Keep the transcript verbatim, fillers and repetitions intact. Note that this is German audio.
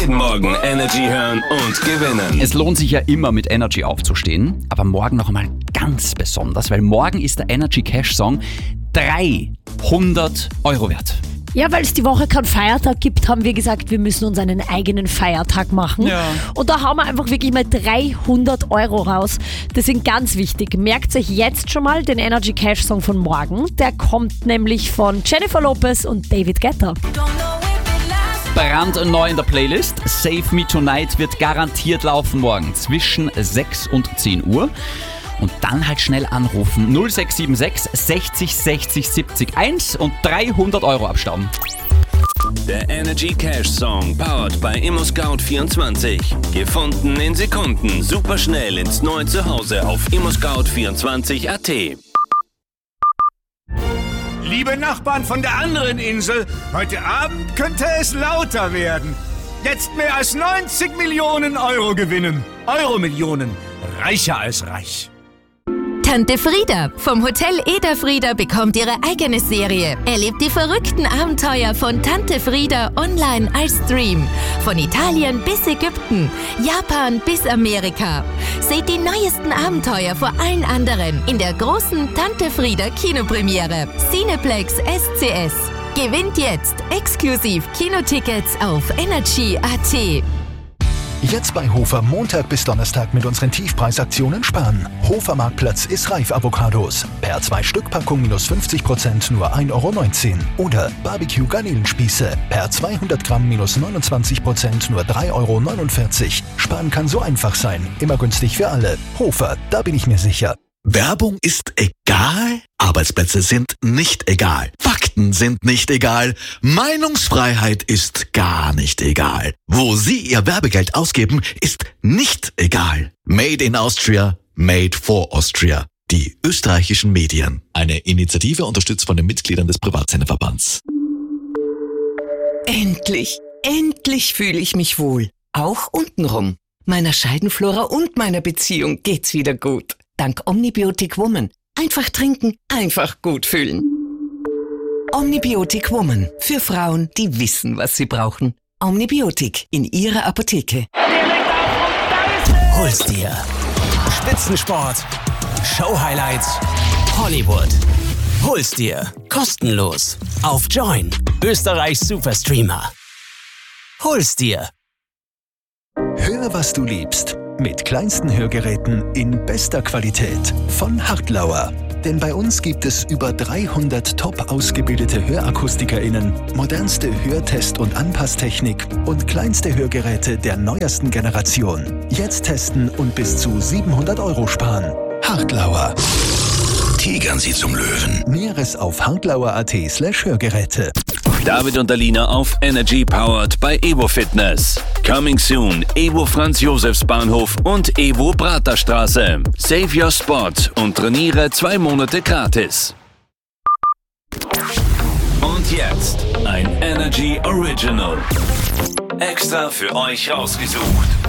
Jeden Morgen Energy hören und gewinnen. Es lohnt sich ja immer, mit Energy aufzustehen, aber morgen noch einmal ganz besonders, weil morgen ist der Energy Cash Song dreihundert Euro wert. Ja, weil es die Woche keinen Feiertag gibt, haben wir gesagt, wir müssen uns einen eigenen Feiertag machen. Ja. Und da hauen wir einfach wirklich mal dreihundert Euro raus. Das sind ganz wichtig. Merkt euch jetzt schon mal den Energy Cash Song von morgen. Der kommt nämlich von Jennifer Lopez und David Guetta. Brandneu in der Playlist. Save Me Tonight wird garantiert laufen morgen zwischen sechs und zehn Uhr. Und dann halt schnell anrufen. null sechs sieben sechs sechzig sechzig siebzig eins und dreihundert Euro abstauben. Der Energy Cash Song, powered bei ImmoScout vierundzwanzig. Gefunden in Sekunden, superschnell ins neue Zuhause auf immo scout vierundzwanzig punkt a t. Liebe Nachbarn von der anderen Insel, heute Abend könnte es lauter werden. Jetzt mehr als neunzig Millionen Euro gewinnen. Euro-Millionen. Reicher als reich. Tante Frieda vom Hotel Eder Frieda bekommt ihre eigene Serie. Erlebt die verrückten Abenteuer von Tante Frieda online als Stream. Von Italien bis Ägypten, Japan bis Amerika. Seht die neuesten Abenteuer vor allen anderen in der großen Tante Frieda Kinopremiere. Cineplex S C S. Gewinnt jetzt exklusiv Kinotickets auf energy punkt a t. Jetzt bei Hofer Montag bis Donnerstag mit unseren Tiefpreisaktionen sparen. Hofer Marktplatz ist reif Avocados. Per zwei Stück Packung minus fünfzig Prozent nur ein Euro neunzehn. Oder Barbecue Garnelenspieße. Per zweihundert Gramm minus neunundzwanzig Prozent nur drei Euro neunundvierzig. Sparen kann so einfach sein. Immer günstig für alle. Hofer, da bin ich mir sicher. Werbung ist egal? Arbeitsplätze sind nicht egal. Fakten sind nicht egal. Meinungsfreiheit ist gar nicht egal. Wo Sie Ihr Werbegeld ausgeben, ist nicht egal. Made in Austria, made for Austria. Die österreichischen Medien. Eine Initiative unterstützt von den Mitgliedern des Privatsenderverbands. Endlich, endlich fühle ich mich wohl. Auch untenrum. Meiner Scheidenflora und meiner Beziehung geht's wieder gut. Dank Omnibiotic Woman. Einfach trinken, einfach gut fühlen. Omnibiotic Woman. Für Frauen, die wissen, was sie brauchen. Omnibiotic in Ihrer Apotheke. Hol's dir. Spitzensport. Show-Highlights. Hollywood. Hol's dir. Kostenlos. Auf Join. Österreichs Superstreamer. Hol's dir. Hör, was du liebst. Mit kleinsten Hörgeräten in bester Qualität von Hartlauer. Denn bei uns gibt es über dreihundert top ausgebildete HörakustikerInnen, modernste Hörtest- und Anpasstechnik und kleinste Hörgeräte der neuesten Generation. Jetzt testen und bis zu siebenhundert Euro sparen. Hartlauer. Tigern Sie zum Löwen. Näheres auf hartlauer punkt a t slash Hörgeräte. David und Alina auf Energy, powered bei Evo Fitness. Coming soon, Evo Franz-Josefs-Bahnhof und Evo Praterstraße. Save your spot und trainiere zwei Monate gratis. Und jetzt ein Energy Original. Extra für euch rausgesucht.